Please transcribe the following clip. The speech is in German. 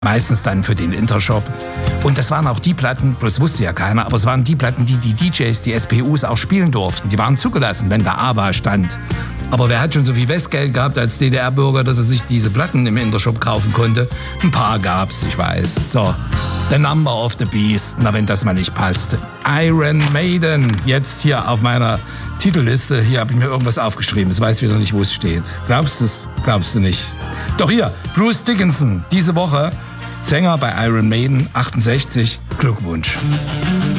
Meistens dann für den Intershop. Und das waren auch die Platten, das wusste ja keiner, aber es waren die Platten, die die DJs, die SPUs auch spielen durften. Die waren zugelassen, wenn da ABBA stand. Aber wer hat schon so viel Westgeld gehabt als DDR-Bürger, dass er sich diese Platten im Intershop kaufen konnte? Ein paar gab's, ich weiß. So, The Number of the Beast, na wenn das mal nicht passt. Iron Maiden, jetzt hier auf meiner Titelliste. Hier habe ich mir irgendwas aufgeschrieben, ich weiß wieder nicht, wo es steht. Glaubst du es? Glaubst du nicht? Doch hier, Bruce Dickinson, diese Woche Sänger bei Iron Maiden, 68. Glückwunsch.